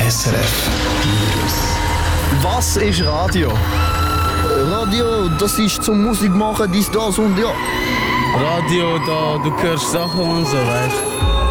SRF Virus. Was ist Radio? Radio, das ist zum Musik machen, dies, das und ja. Radio, da du hörst Sachen und so, weißt du.